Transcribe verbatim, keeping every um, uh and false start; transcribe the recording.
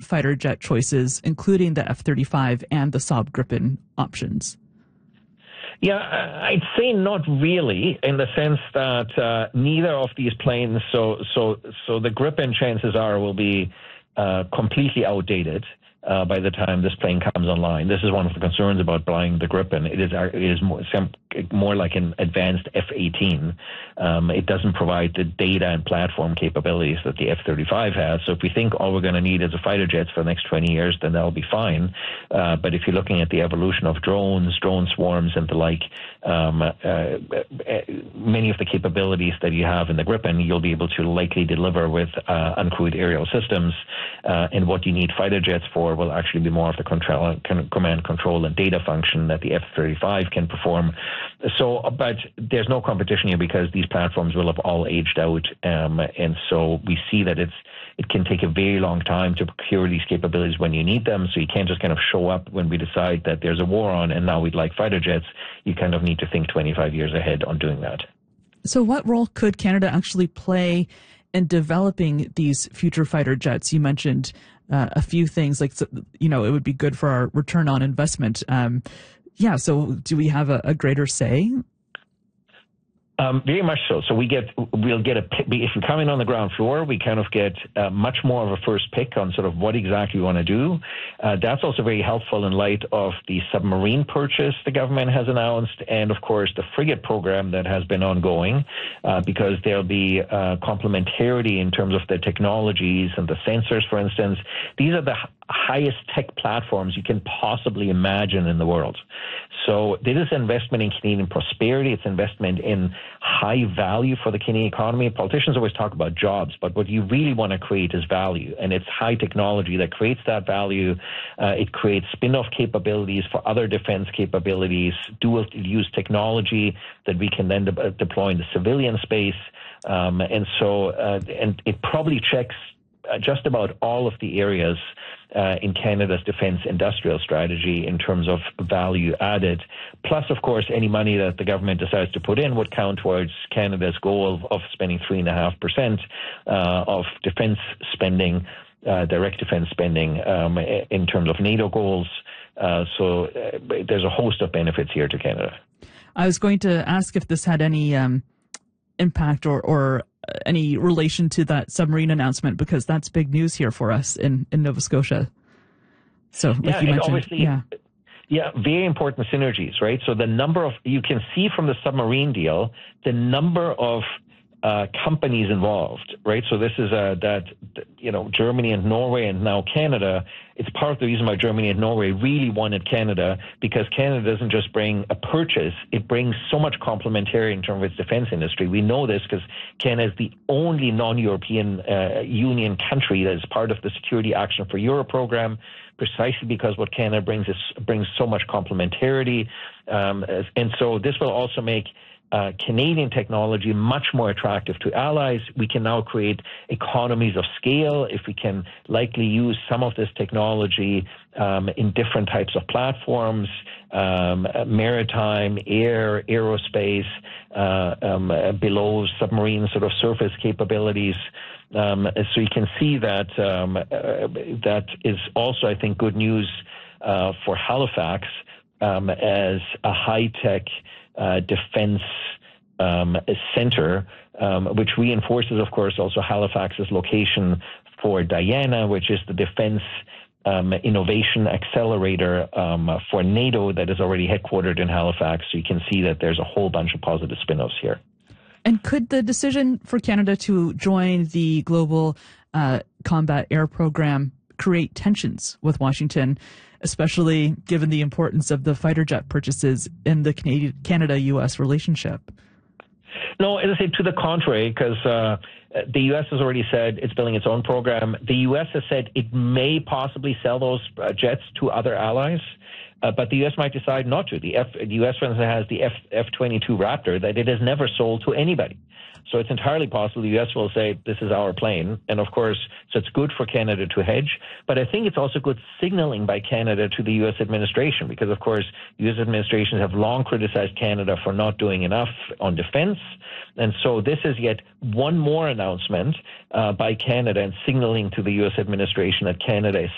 fighter jet choices, including the F thirty-five and the Saab Gripen options? Yeah, I'd say not really, in the sense that uh, neither of these planes, so so so the Gripen, chances are, will be uh, completely outdated uh, by the time this plane comes online. This is one of the concerns about buying the Gripen. It is it is more, more like an advanced F eighteen. Um, it doesn't provide the data and platform capabilities that the F thirty-five has. So if we think all we're going to need is a fighter jets for the next twenty years, then that'll be fine. Uh, but if you're looking at the evolution of drones, drone swarms, and the like, um, uh, uh, many of the capabilities that you have in the Gripen, you'll be able to likely deliver with uh, uncrewed aerial systems. Uh, and what you need fighter jets for will actually be more of the control, command, control, and data function that the F thirty-five can perform. So, but there's no competition here because these platforms will have all aged out, um, and so we see that it's it can take a very long time to procure these capabilities when you need them. So you can't just kind of show up when we decide that there's a war on and now we'd like fighter jets. You kind of need to think twenty-five years ahead on doing that. So what role could Canada actually play in developing these future fighter jets? You mentioned uh, a few things like, you know, it would be good for our return on investment. Um, yeah, so do we have a, a greater say? Um, very much so. So we get, we'll get a, if we come in on the ground floor, we kind of get uh, much more of a first pick on sort of what exactly we want to do. Uh, that's also very helpful in light of the submarine purchase the government has announced, and of course the frigate program that has been ongoing, uh, because there'll be uh, complementarity in terms of the technologies and the sensors, for instance. These are the highest tech platforms you can possibly imagine in the world. So this is investment in Canadian prosperity. It's investment in high value for the Canadian economy. Politicians always talk about jobs, but what you really want to create is value, and it's high technology that creates that value. Uh, it creates spin-off capabilities for other defense capabilities, dual-use technology that we can then de- deploy in the civilian space. Um, and so, uh, and it probably checks uh, just about all of the areas Uh, in Canada's defense industrial strategy in terms of value added. Plus, of course, any money that the government decides to put in would count towards Canada's goal of, of spending three point five percent uh, of defense spending, uh, direct defense spending, um, in terms of NATO goals. Uh, so uh, there's a host of benefits here to Canada. I was going to ask if this had any um, impact or, or any relation to that submarine announcement, because that's big news here for us in, in Nova Scotia. So, like yeah, you and mentioned, obviously, yeah. yeah, very important synergies, right? So the number of, you can see from the submarine deal, the number of uh, companies involved, right? So this is uh, that, you know, Germany and Norway and now Canada. It's part of the reason why Germany and Norway really wanted Canada, because Canada doesn't just bring a purchase, it brings so much complementary in terms of its defense industry. We know this because Canada is the only non-European uh, Union country that is part of the Security Action for Europe program, precisely because what Canada brings is brings so much complementarity. Um, and so this will also make Uh, Canadian technology much more attractive to allies. We can now create economies of scale if we can likely use some of this technology um, in different types of platforms, um, maritime, air, aerospace, uh, um, uh, below submarine sort of surface capabilities. Um, so you can see that um, uh, that is also, I think, good news uh, for Halifax um, as a high-tech Uh, defense um, center, um, which reinforces, of course, also Halifax's location for Diana, which is the defense um, innovation accelerator um, for NATO that is already headquartered in Halifax. So you can see that there's a whole bunch of positive spin-offs here. And could the decision for Canada to join the Global uh, Combat Air Program create tensions with Washington, especially given the importance of the fighter jet purchases in the Canada-U S relationship? No, as I say, to the contrary, because uh, the U S has already said it's building its own program. The U S has said it may possibly sell those uh, jets to other allies, uh, but the U S might decide not to. The, F, the U S, for instance, has the F, F twenty-two Raptor that it has never sold to anybody. So it's entirely possible the U S will say, this is our plane. And of course, so it's good for Canada to hedge. But I think it's also good signaling by Canada to the U S administration, because of course, U S administrations have long criticized Canada for not doing enough on defense. And so this is yet one more announcement uh, by Canada and signaling to the U S administration that Canada is